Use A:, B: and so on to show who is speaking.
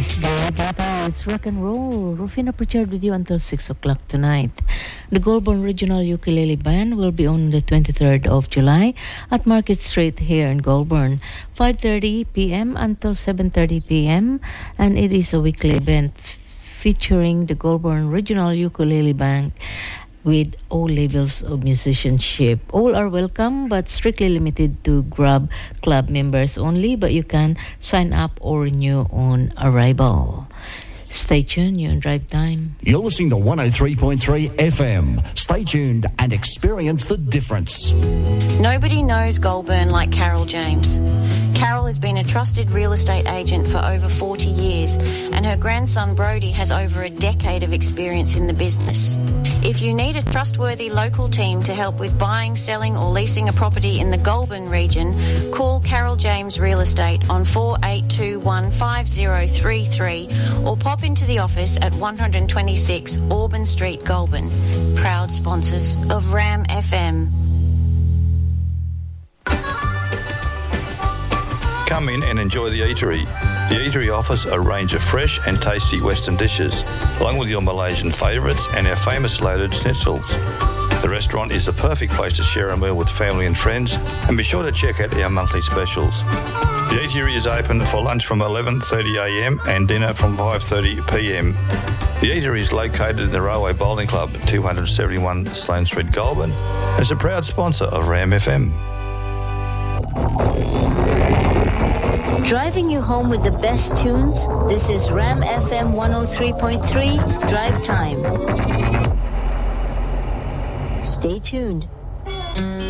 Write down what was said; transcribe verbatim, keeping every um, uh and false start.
A: Praise God, brother. It's rock and roll. Rufina Pritchard with you until six o'clock tonight. The Goulburn Regional Ukulele Band will be on the twenty-third of July at Market Street here in Goulburn, five thirty p.m. until seven thirty p.m. And it is a weekly event f- featuring the Goulburn Regional Ukulele Band with all levels of musicianship. All are welcome, but strictly limited to Grub Club members only, but you can sign up or renew on arrival. Stay tuned, you're on Drive Time.
B: You're listening to one oh three point three F M. Stay tuned and experience the difference.
C: Nobody knows Goulburn like Carol James. Carol has been a trusted real estate agent for over forty years, and her grandson Brody has over a decade of experience in the business. If you need a trustworthy local team to help with buying, selling or leasing a property in the Goulburn region, call Carol James Real Estate on four eight two one five zero three three or pop into the office at one twenty-six Auburn Street, Goulburn. Proud sponsors of Ram F M.
D: Come in and enjoy the eatery. The eatery offers a range of fresh and tasty Western dishes, along with your Malaysian favourites and our famous loaded schnitzels. The restaurant is the perfect place to share a meal with family and friends, and be sure to check out our monthly specials. The eatery is open for lunch from eleven thirty a m and dinner from five thirty p m. The eatery is located in the Railway Bowling Club, two seventy-one Sloane Street, Goulburn, and is a proud sponsor of Ram F M.
A: Driving you home with the best tunes. This is Ram F M one oh three point three Drive Time. Stay tuned.